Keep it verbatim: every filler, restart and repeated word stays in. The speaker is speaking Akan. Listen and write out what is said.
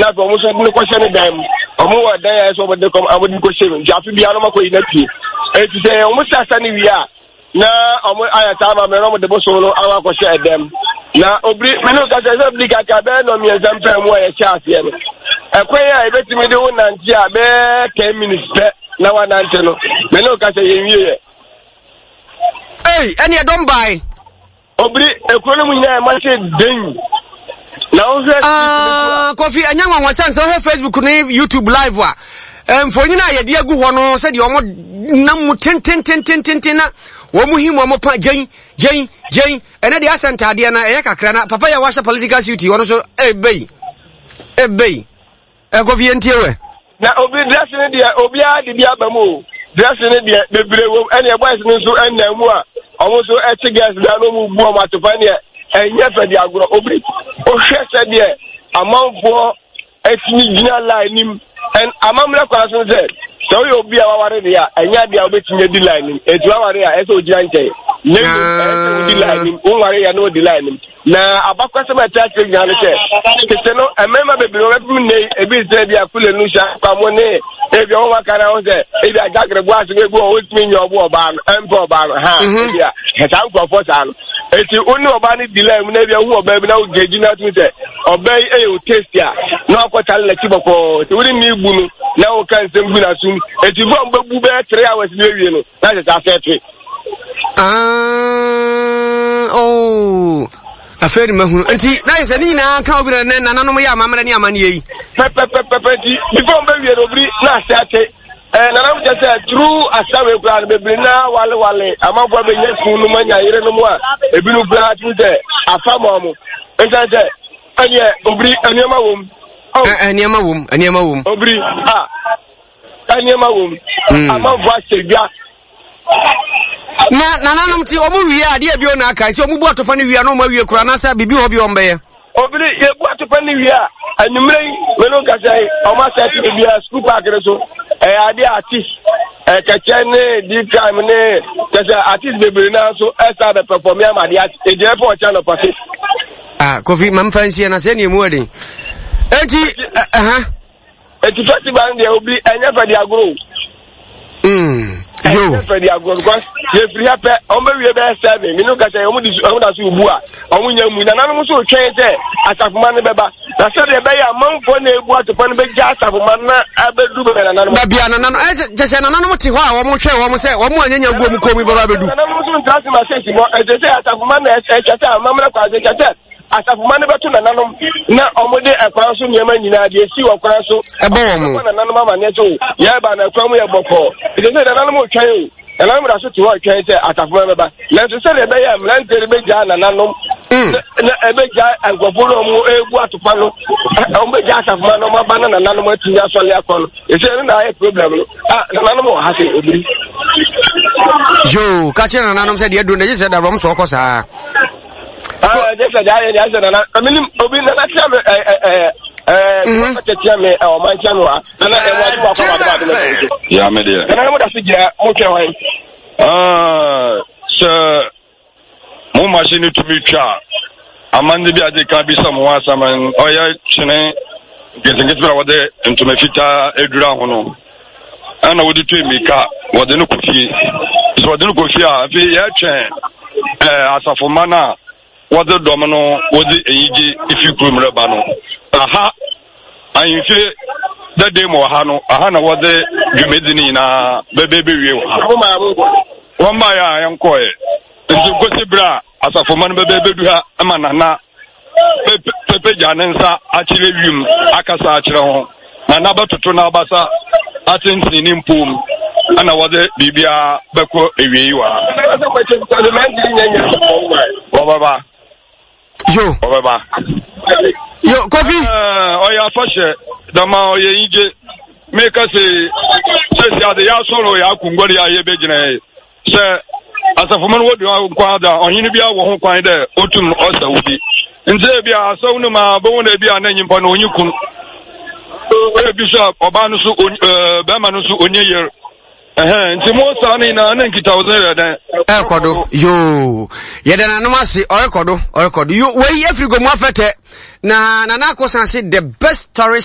na for mo so ni question ni dam omo wa dan ya so mo de kom amodi question nti afi bia no mako yi na pie e ti say omo sasa ni wi a na omo ayata ma me no mo de bo so no awa ko share dem na obri me no ka say obli ka ka be no mi example mo ya cha ase no ekwen ya ebetimi de wo nanti a be ten minutes na wa nanti no me no ka say ye wie hey any don't buy obri ekwono mu nya ma say den na o fe ah Kofi anya nwa nwa so he Facebook ni YouTube live wa em for nyina ye de agu ho no se de omo nam ten ten ten ten ten na wo mu himu omo pa gen gen gen ene de asenta de na e kakra na papa ya washa political suit wono so e bei e bei e Kofi entie we na obi dress ni de obi a de dia bamu dress ni de bebre wo ene boys ni so ena mu a omo so e chi gas da no mu bu omo atofa ne enye fa di agro obri o hwese de amanfo etini gina line nim en amamra kwa so ze so yo bia waware de ya enya dia obetinye di line nim etu waware ya eso ojira nche ne eso di line nim o ware ya no di line nim na abakwase ma tache gina le che kete no emema bebi no bebi ne ebi ze bia kule nu sha kwa mo ne ebi o makara o ze ebi agagre bu aso egu o timi nyo bu oba no empo oba no ha bia heta nko fo sa no eti oni oba ni di line na bia hu oba bi na o geji na tu se oba e o taste ya na akwata le kiboko ti wuri ni igbu no na o kan sem bu na sum eti bo mbabu be three hours ni ewie no na se ta set ah oh aferi mahu enti na yesa ni na kan obi na nananom ya amamra ni amane yi pepe pepe pepe before mbe wie obri na ase eh nanam je say true asawe kwa bebri na wale wale amafo be nya funu manya yire no mu a ebinu bra tu se afamo mo enta se anye obri aniema wom aniema wom aniema wom obri ah aniema wom amafo asebia na nananom ti omu wie ade abi ona aka si omu bu atopa ne wie na omu wie kura na sa bibi ho bi ombe ye obri ye bu atopa ne wie a animre meno ka say omu asati ne bia school park re so eh ade artist eh kache ne di time ne kache artist bebere na so esa be perform ya ma de e je for channel party ah Kofi mam fancy na se ne mu ade enti aha enti festival de obri enya fa di agro mm yo fedi agro because ye free happy ombe wie be seven me no ka say omu di omu da so ubu a omu nya mu na nanu so twen say asafuma ne beba na say de be ya manfo na ebu atopa ne be ja asafuma na abedu be na nanu ba bia na nanu e je say na nanu ti ho a wo mo hwe wo mo say wo mo anyanya guo mu komi baba bedu na nanu so ntrasi ma say mo e je say asafuma na e chata amamra kwa je chata asafuma ne betu na nanu na omode ekwan so nyema nyina de si wo kwan so ebo mo na nanu mama ne so ye ba na kwa mu ye boko e je say na nanu mo twen o ela mu da so ti wo twen say asafuma me ba na so say de be ya mlantere be ja na nanu na ebe ja agwoforo mu egbu atupa no o be ja asafuma no ma ba na nanu mo atinya so le akọ e say na ai problem no ah na nanu mo ha say obiri yo ka che na nanu say de do na je say da rom so kosa ah je say da ya say na amini obi na na tia me eh eh eh ko tia me o man tia no a na e wa ko ko ba do ya me de na mo da so gira mo twa wan ah so mo machine to be twa amande bi ade ka bi sam wa saman oya chene gesengesi bra wode ntoma fita edura ho no ana wodi to emika wode no kofi so wode no kofi a fi ya twen eh asafo mana wode dom no wode eyigi ifi kurum reba no aha ayinfe dade mo ha no aha na wode dwumedini na bebebe wie wo ma ya yankoe nti kosi bra asafo man bebebe du ha ama nana pepe janensa achire wiem akasa achire ho nana batoto na abasa atinti ni mpum ana wode bibia beko ewiyi wa wa baba yo wa baba yo Kofi eh oya fashe dama oye ije meka se se ade ya soro ya kungori ya yebe gina se asafo man wodi kwa da ohini bia wo ho kwan de otum osawudi nze bia asawu no ma bo na bia na nyimpa no onyikun e bishop oba no so be ma no so onye yer eh nti mo sa ni na na nkita ozen da e kodo yo ye de na no ase o rekodo o rekodo yo we afrigo mu afete na na na kosanse the best tourist